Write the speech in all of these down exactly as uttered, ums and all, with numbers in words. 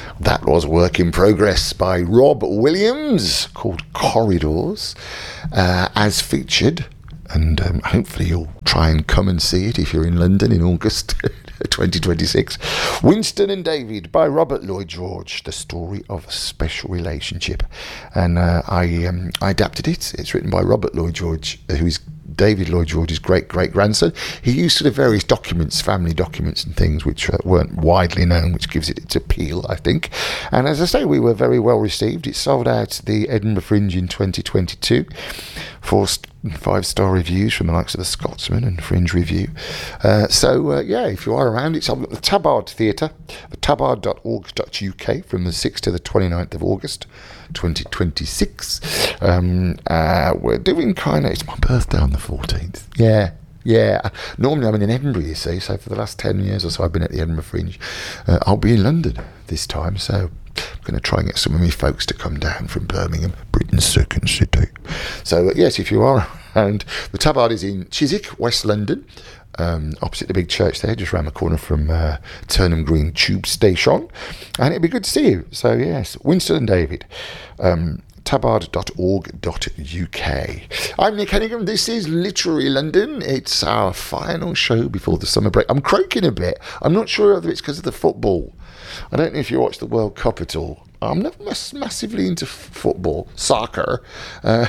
That was Work in Progress by Rob Williams, called Corridors, uh, as featured. And um, hopefully you'll try and come and see it if you're in London in August twenty twenty-six. Winston and David by Robert Lloyd George, the story of a special relationship. And uh, I, um, I adapted it. It's written by Robert Lloyd George, who is David Lloyd George's great-great-grandson. He used sort of various documents, family documents and things which uh, weren't widely known, which gives it its appeal, I think. And as I say, we were very well received. It sold out the Edinburgh Fringe in twenty twenty-two. Four st- five-star reviews from the likes of the Scotsman and Fringe Review. Uh, so, uh, yeah, if you are around, it's on the Tabard Theatre, tabard dot org dot U K, from the sixth to the twenty-ninth of August twenty twenty-six. Um, uh, we're doing kind of, it's my birthday on the fourteenth. Yeah. Yeah, normally I'm in Edinburgh, you see, so for the last ten years or so I've been at the Edinburgh Fringe. Uh, I'll be in London this time, so I'm going to try and get some of my folks to come down from Birmingham, Britain's second city. So, uh, yes, if you are around, the Tabard is in Chiswick, West London, um, opposite the big church there, just round the corner from uh, Turnham Green Tube Station, and it'd be good to see you. So, yes, Winston and David. Um, tabard dot org dot U K. I'm Nick Hennigan. This is Literary London. It's our final show before the summer break. I'm croaking a bit. I'm not sure whether it's because of the football. I don't know if you watch the World Cup at all. I'm not mass- massively into f- football, soccer, uh,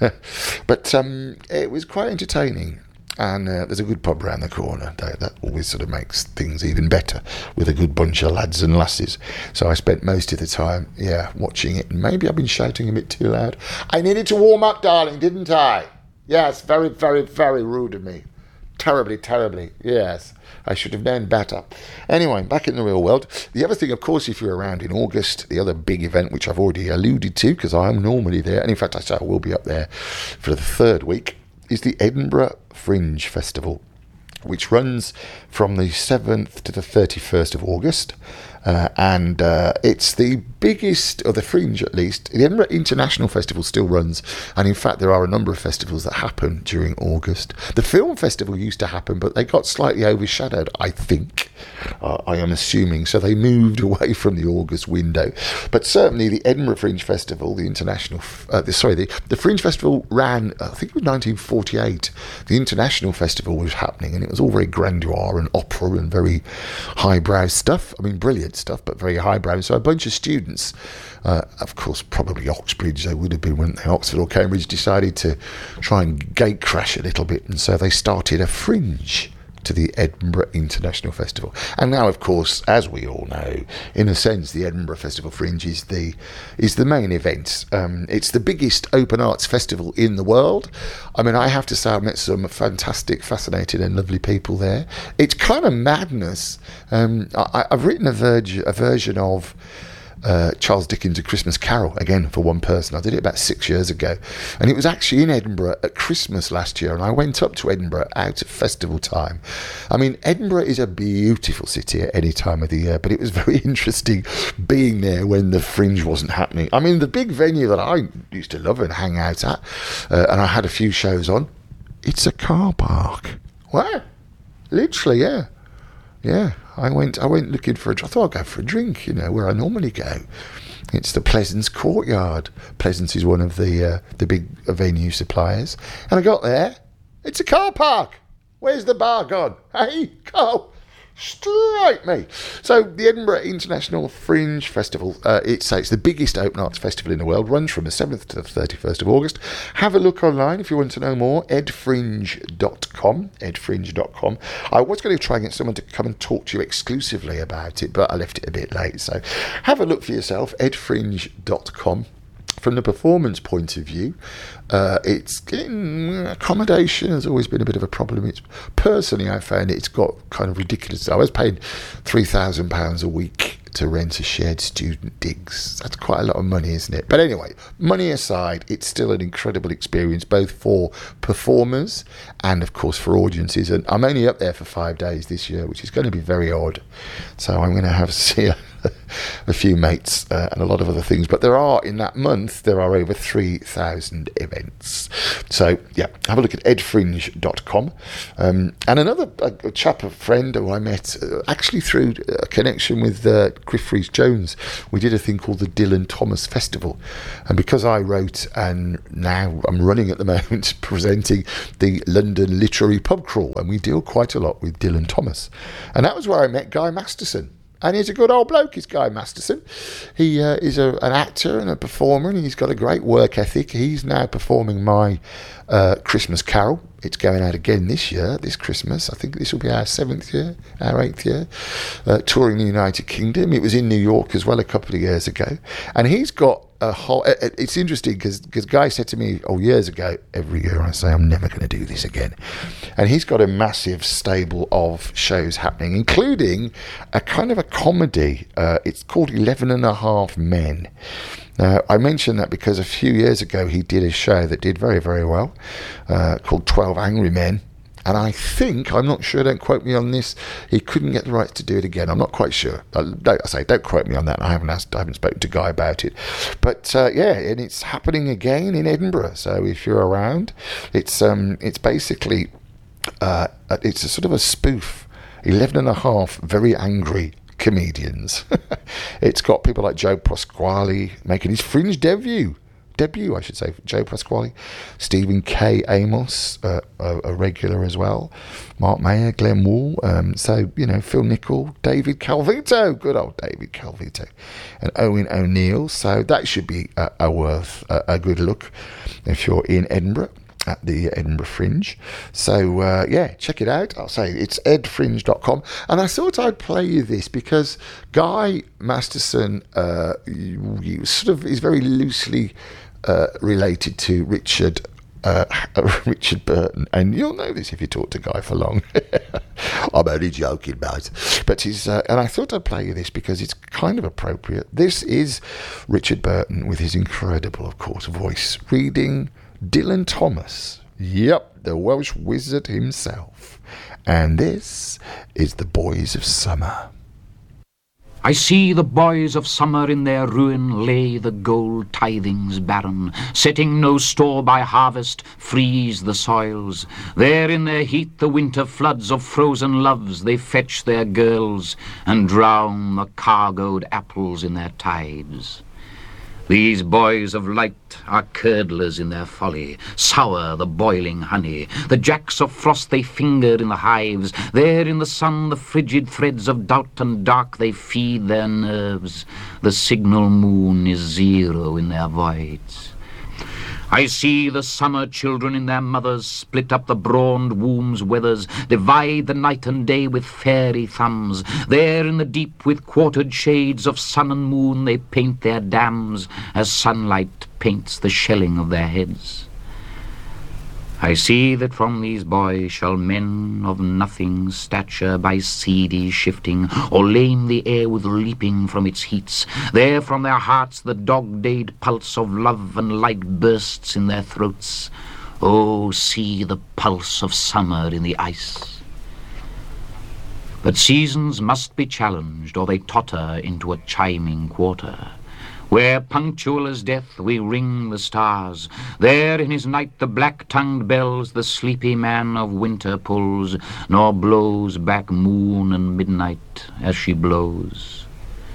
but um, it was quite entertaining. And uh, there's a good pub around the corner. That, that always sort of makes things even better with a good bunch of lads and lasses. So I spent most of the time, yeah, watching it. And maybe I've been shouting a bit too loud. I needed to warm up, darling, didn't I? Yes, very, very, very rude of me. Terribly, terribly, yes. I should have known better. Anyway, back in the real world. The other thing, of course, if you're around in August, the other big event, which I've already alluded to, because I'm normally there, and in fact, I say I will be up there for the third week, is the Edinburgh Fringe Festival, which runs from the seventh to the thirty-first of August. Uh, and uh, it's the biggest, or the Fringe at least. The Edinburgh International Festival still runs, and in fact there are a number of festivals that happen during August. The film festival used to happen, but they got slightly overshadowed, I think, uh, I am assuming, so they moved away from the August window. But certainly the Edinburgh Fringe Festival, the international, uh, the, sorry, the, the Fringe Festival ran, I think it was nineteen forty-eight. The International Festival was happening, and it was all very grandeur and opera and very highbrow stuff. I mean, brilliant stuff, but very highbrow. So a bunch of students, uh, of course, probably Oxbridge, they would have been when Oxford or Cambridge decided to try and gate crash a little bit, and so they started a fringe to the Edinburgh International Festival. And now, of course, as we all know, in a sense, the Edinburgh Festival Fringe is the is the main event. Um, it's the biggest open arts festival in the world. I mean, I have to say, I've met some fantastic, fascinating and lovely people there. It's kind of madness. Um, I, I've written a, verge, a version of Uh, Charles Dickens' A Christmas Carol, again for one person. I did it about six years ago, and it was actually in Edinburgh at Christmas last year, and I went up to Edinburgh out at festival time. I mean, Edinburgh is a beautiful city at any time of the year, but it was very interesting being there when the Fringe wasn't happening. I mean, the big venue that I used to love and hang out at, uh, and I had a few shows on, it's a car park. Wow, literally, yeah. Yeah, I went I went looking for a drink. I thought I'd go for a drink, you know, where I normally go. It's the Pleasance Courtyard. Pleasance is one of the uh, the big venue suppliers. And I got there. It's a car park. Where's the bar gone? Hey, go. Strike me. So the Edinburgh International Fringe Festival, uh, it's, it's the biggest open arts festival in the world, runs from the seventh to the thirty-first of August. Have a look online if you want to know more, edfringe dot com, edfringe dot com. I was going to try and get someone to come and talk to you exclusively about it, but I left it a bit late, so have a look for yourself, edfringe dot com. From the performance point of view, uh, it's getting accommodation has always been a bit of a problem. It's personally, I found it's got kind of ridiculous. I was paid three thousand pounds a week to rent a shared student digs. That's quite a lot of money, isn't it? But anyway, money aside, it's still an incredible experience, both for performers and, of course, for audiences. And I'm only up there for five days this year, which is going to be very odd. So I'm going to have to see a a few mates uh, and a lot of other things. But there are, in that month, there are over three thousand events. So, yeah, have a look at ed fringe dot com. Um, and another a, a chap, a friend who I met, uh, actually through a connection with uh, Griff Rhys-Jones, we did a thing called the Dylan Thomas Festival. And because I wrote, and now I'm running at the moment, presenting the London Literary Pub Crawl, and we deal quite a lot with Dylan Thomas. And that was where I met Guy Masterson. And he's a good old bloke, he's Guy Masterson. He uh, is a, an actor and a performer, and he's got a great work ethic. He's now performing my uh, Christmas Carol. It's going out again this year, this Christmas. I think this will be our seventh year, our eighth year, uh, touring the United Kingdom. It was in New York as well a couple of years ago. And he's got a whole... It's interesting because Guy said to me, oh, years ago, every year I say, I'm never going to do this again. And he's got a massive stable of shows happening, including a kind of a comedy. Uh, it's called Eleven and a Half Men. Now, I mention that because a few years ago he did a show that did very, very well, uh, called Twelve Angry Men. And I think, I'm not sure, don't quote me on this, he couldn't get the rights to do it again. I'm not quite sure. I, don't, I say, don't quote me on that. I haven't asked, I haven't spoken to Guy about it. But uh, yeah, and it's happening again in Edinburgh. So if you're around, it's um, it's basically, uh, it's a sort of a spoof. Eleven and a half very angry comedians. It's got people like Joe Pasquale making his Fringe debut. Debut, I should say, Joe Pasquale, Stephen K. Amos, uh, a, a regular as well, Mark Mayer, Glenn Wall, um, so, you know, Phil Nichol, David Calvito, good old David Calvito, and Owen O'Neill, so that should be a, a worth a, a good look if you're in Edinburgh, at the Edinburgh Fringe. So, uh, yeah, check it out. I'll say it's ed fringe dot com. And I thought I'd play you this because Guy Masterson uh, you, you sort of is very loosely uh, related to Richard uh, Richard Burton. And you'll know this if you talk to Guy for long. I'm only joking, mate. But he's, uh, and I thought I'd play you this because it's kind of appropriate. This is Richard Burton with his incredible, of course, voice reading Dylan Thomas, yep, the Welsh wizard himself. And this is The Boys of Summer. I see the boys of summer in their ruin lay the gold tithings barren, setting no store by harvest, freeze the soils. There in their heat the winter floods of frozen loves they fetch their girls and drown the cargoed apples in their tides. These boys of light are curdlers in their folly, sour the boiling honey. The jacks of frost they finger in the hives. There in the sun the frigid threads of doubt and dark they feed their nerves. The signal moon is zero in their voids. I see the summer children in their mothers split up the brawned womb's weathers, divide the night and day with fairy thumbs. There in the deep with quartered shades of sun and moon they paint their dams as sunlight paints the shelling of their heads. I see that from these boys shall men of nothing stature by seedy shifting, or lame the air with leaping from its heats. There from their hearts the dog-dayed pulse of love and light bursts in their throats. Oh, see the pulse of summer in the ice. But seasons must be challenged, or they totter into a chiming quarter. Where punctual as death we ring the stars, there in his night the black-tongued bells the sleepy man of winter pulls, nor blows back moon and midnight as she blows.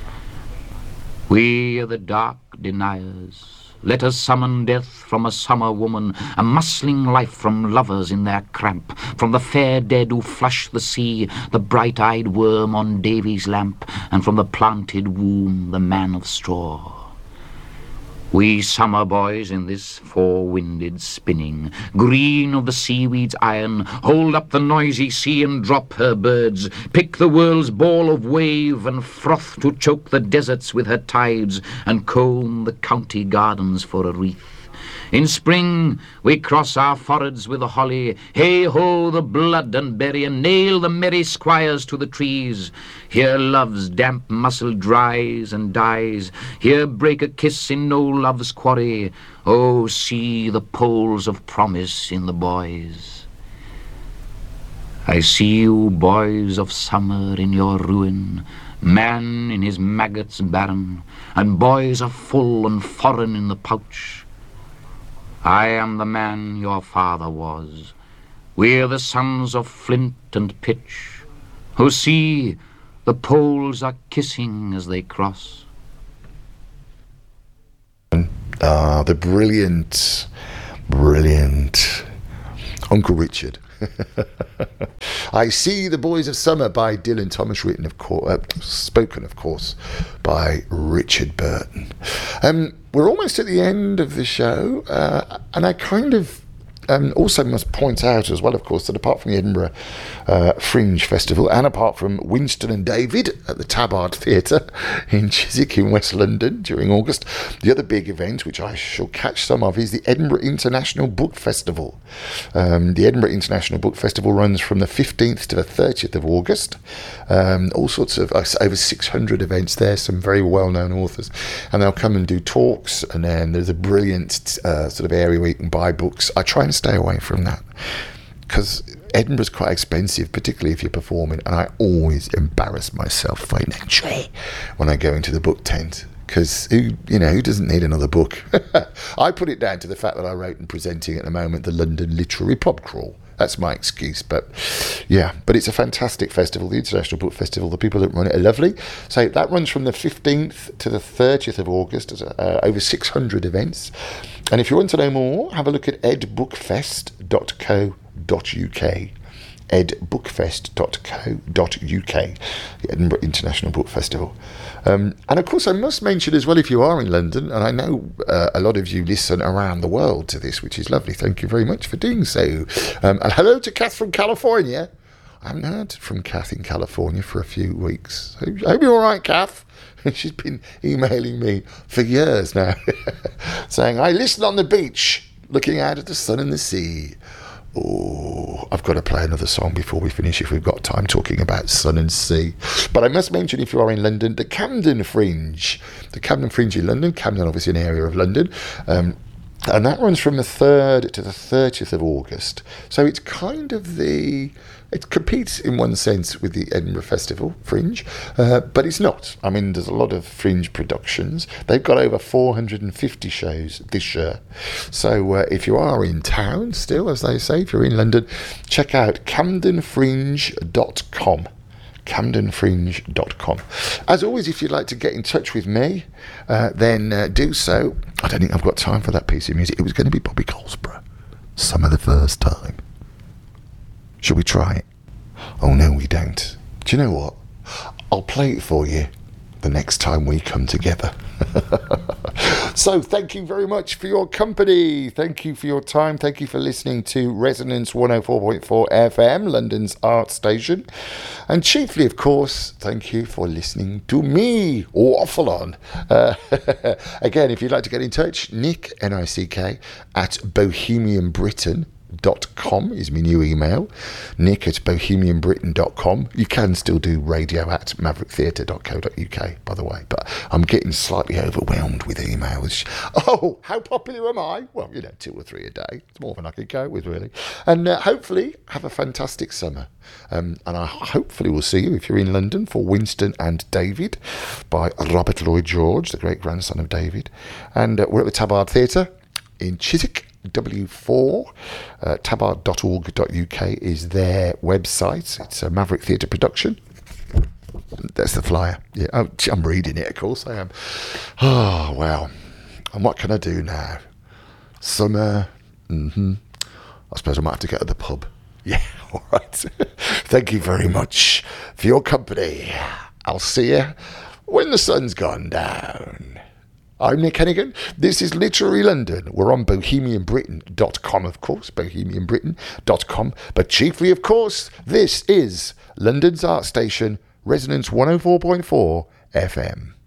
We are the dark deniers. Let us summon death from a summer woman, a muscling life from lovers in their cramp, from the fair dead who flush the sea, the bright-eyed worm on Davy's lamp, and from the planted womb the man of straw. We summer boys in this four-winded spinning, green of the seaweed's iron, hold up the noisy sea and drop her birds, pick the world's ball of wave and froth to choke the deserts with her tides, and comb the county gardens for a wreath. In spring we cross our foreheads with the holly, hey-ho the blood and berry, and nail the merry squires to the trees. Here love's damp muscle dries and dies, here break a kiss in no love's quarry. Oh, see the poles of promise in the boys. I see you, boys of summer, in your ruin, man in his maggots barren, and boys are full and foreign in the pouch. I am the man your father was. We're the sons of flint and pitch, who see the poles are kissing as they cross. Ah, the brilliant, brilliant Uncle Richard. I See the Boys of Summer by Dylan Thomas, written of course, uh, spoken of course by Richard Burton. Um, we're almost at the end of the show, uh, and I kind of Um, also must point out as well, of course, that apart from the Edinburgh uh, Fringe Festival and apart from Winston and David at the Tabard Theatre in Chiswick in West London during August, the other big event, which I shall catch some of, is the Edinburgh International Book Festival. Um, the Edinburgh International Book Festival runs from the fifteenth to the thirtieth of August. Um, all sorts of, uh, over six hundred events there, some very well-known authors. And they'll come and do talks, and then there's a brilliant uh, sort of area where you can buy books. I try and stay away from that because Edinburgh's quite expensive, particularly if you're performing, and I always embarrass myself financially when I go into the book tent, because who you know who doesn't need another book? I put it down to the fact that I wrote and presenting at the moment the London Literary Pub Crawl. That's my excuse, but yeah, but it's a fantastic festival, the International Book Festival. The people that run it are lovely. So that runs from the fifteenth to the thirtieth of August, uh, over six hundred events. And if you want to know more, have a look at ed book fest dot co dot uk. ed book fest dot co dot uk, the Edinburgh International Book Festival. Um, and of course, I must mention as well, if you are in London, and I know uh, a lot of you listen around the world to this, which is lovely. Thank you very much for doing so. Um, and hello to Kath from California. I haven't heard from Kath in California for a few weeks. I hope you're all right, Kath. She's been emailing me for years now, saying, I listen on the beach, looking out at the sun and the sea. Oh, I've got to play another song before we finish if we've got time talking about sun and sea. But I must mention, if you are in London, the Camden Fringe. The Camden Fringe in London. Camden, obviously, an area of London. Um, and that runs from the third to the thirtieth of August. So it's kind of the... It competes in one sense with the Edinburgh Festival Fringe, uh, but it's not. I mean, there's a lot of Fringe productions. They've got over four hundred fifty shows this year. So uh, if you are in town still, as they say, if you're in London, check out camden fringe dot com. camden fringe dot com. As always, if you'd like to get in touch with me, uh, then uh, do so. I don't think I've got time for that piece of music. It was going to be Bobby Goldsboro. Summer the First Time. Shall we try it? Oh, no, we don't. Do you know what? I'll play it for you the next time we come together. So, thank you very much for your company. Thank you for your time. Thank you for listening to Resonance one oh four point four F M, London's art station. And chiefly, of course, thank you for listening to me waffle on. Uh, again, if you'd like to get in touch, Nick, N I C K, at Bohemian Britain. Dot com is my new email. Nick at bohemian britain dot com. You can still do radio at maverick theatre dot co dot uk, by the way, but I'm getting slightly overwhelmed with emails. Oh, how popular am I? Well, you know, two or three a day. It's more than I could go with, really. And uh, hopefully have a fantastic summer. Um, and I hopefully will see you, if you're in London, for Winston and David by Robert Lloyd George, the great grandson of David. And uh, we're at the Tabard Theatre in Chiswick. W four, uh, tabard dot org dot uk is their website. It's a Maverick Theatre production. That's the flyer. Yeah, oh, I'm reading it, of course I am. Oh, wow. And what can I do now? Summer. Mm-hmm. I suppose I might have to go to the pub. Yeah, all right. Thank you very much for your company. I'll see you when the sun's gone down. I'm Nick Hennigan. This is Literary London. We're on bohemian britain dot com, of course, bohemian britain dot com. But chiefly, of course, this is London's art station, Resonance one oh four point four F M.